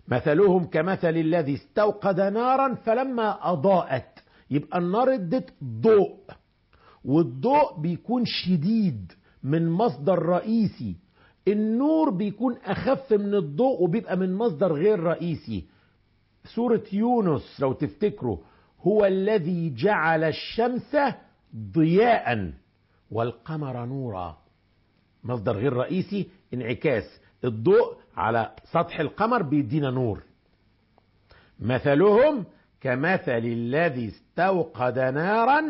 مثلهم كمثل الذي استوقد نارا فلما أضاءت. يبقى النار ادت ضوء، والضوء بيكون شديد من مصدر رئيسي، النور بيكون أخف من الضوء وبيبقى من مصدر غير رئيسي. سورة يونس لو تفتكروا، هو الذي جعل الشمس ضياء والقمر نورا. مصدر غير رئيسي، انعكاس الضوء على سطح القمر بيدينا نور. مثلهم كمثل الذي استوقد نارا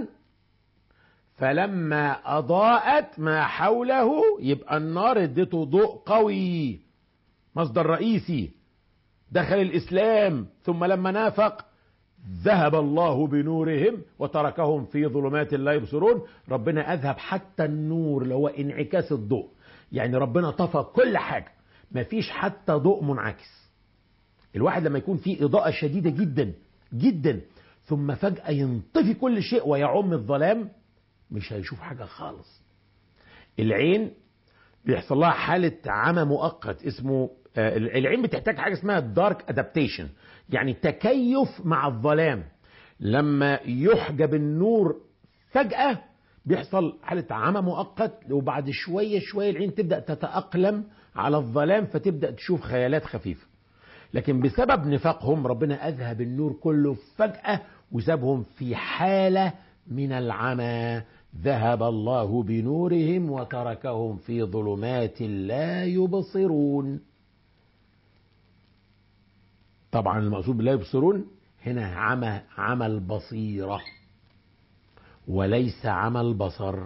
فلما أضاءت ما حوله. يبقى النار ادته ضوء قوي، مصدر رئيسي، دخل الإسلام، ثم لما نافق ذهب الله بنورهم وتركهم في ظلمات لا يبصرون. ربنا أذهب حتى النور اللي هو انعكاس الضوء، يعني ربنا طفى كل حاجة، مفيش حتى ضوء منعكس. الواحد لما يكون فيه إضاءة شديدة جدا جدا ثم فجأة ينطفي كل شيء ويعم الظلام، مش هيشوف حاجة خالص. العين بيحصل لها حالة عمى مؤقت، اسمه العين بتحتاج حاجة اسمها دارك ادابتيشن، يعني تكيف مع الظلام. لما يحجب النور فجأة بيحصل حالة عمى مؤقت، وبعد شوية شوية العين تبدأ تتأقلم على الظلام فتبدأ تشوف خيالات خفيفة. لكن بسبب نفاقهم ربنا أذهب النور كله فجأة وسابهم في حالة من العمى. ذهب الله بنورهم وتركهم في ظلمات لا يبصرون. طبعا المقصود لا يبصرون هنا عمى البصيرة وليس عمى البصر.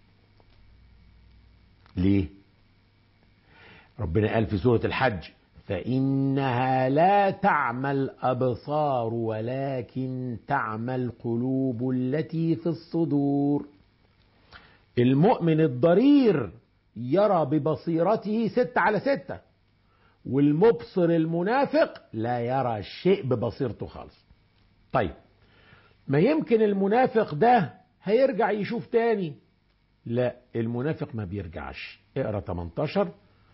ليه؟ ربنا قال في سورة الحج فإنها لا تعمى الأبصار ولكن تعمى القلوب التي في الصدور. المؤمن الضرير يرى ببصيرته 6/6، والمبصر المنافق لا يرى شيء ببصيرته خالص. طيب ما يمكن المنافق ده هيرجع يشوف تاني؟ لا، المنافق ما بيرجعش. اقرأ 18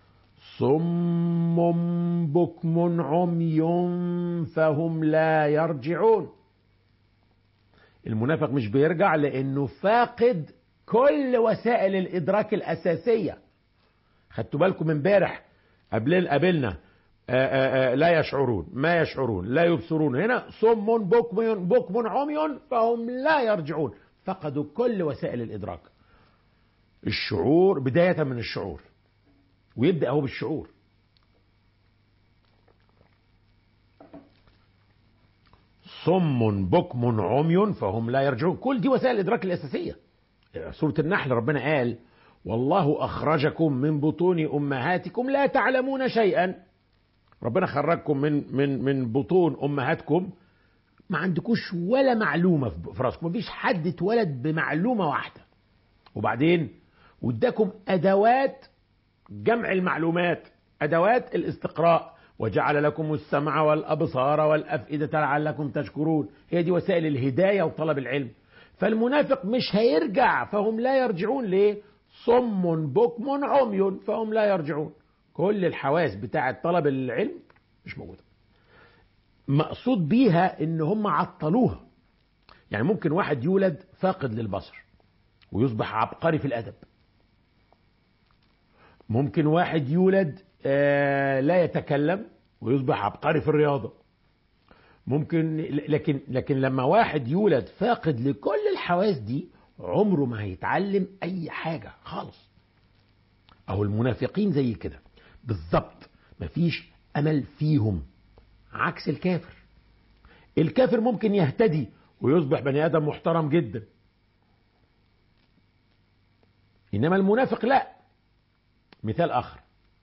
صم بكم عمي فهم لا يرجعون. المنافق مش بيرجع لأنه فاقد كل وسائل الإدراك الأساسية. خدتوا بالكم امبارح قابلنا لا يشعرون، ما يشعرون، لا يبصرون. هنا صم بكم عمي فهم لا يرجعون، فقدوا كل وسائل الإدراك. الشعور بداية من الشعور، ويبدأ هو بالشعور. صم بكم عمي فهم لا يرجعون، كل دي وسائل الإدراك الأساسية. سورة النحل ربنا قال والله أخرجكم من بطون أمهاتكم لا تعلمون شيئا. ربنا خرجكم من بطون أمهاتكم ما عندكوش ولا معلومة في راسكم، مفيش حد اتولد بمعلومة واحدة. وبعدين واداكم أدوات جمع المعلومات، أدوات الاستقراء، وجعل لكم السمع والأبصار والأفئدة لعلكم تشكرون. هي دي وسائل الهداية وطلب العلم. فالمنافق مش هيرجع، فهم لا يرجعون. ليه؟ صم بكم عمي فهم لا يرجعون. كل الحواس بتاعة طلب العلم مش موجودة. مقصود بيها ان هم عطلوها. يعني ممكن واحد يولد فاقد للبصر ويصبح عبقري في الأدب. ممكن واحد يولد لا يتكلم ويصبح عبقري في الرياضة. ممكن لكن لما واحد يولد فاقد لكل الحواس دي عمره ما هيتعلم أي حاجة خالص. أو المنافقين زي كده بالظبط، مفيش أمل فيهم، عكس الكافر. الكافر ممكن يهتدي ويصبح بني آدم محترم جدا، إنما المنافق لا. مثال آخر،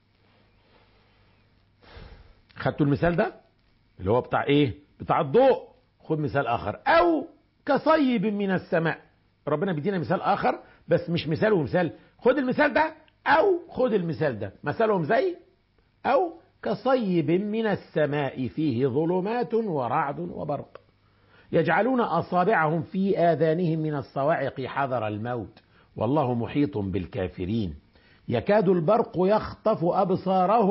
خدتوا المثال ده اللي هو بتاع إيه؟ بتاع الضوء. خد مثال آخر، أو كصيب من السماء. ربنا بيدينا مثال آخر بس مش مثال ومثال. خد المثال ده أو خد المثال ده، مثلهم زي أو كصيب من السماء فيه ظلمات ورعد وبرق يجعلون أصابعهم في آذانهم من الصواعق حذر الموت والله محيط بالكافرين يكاد البرق يخطف أبصارهم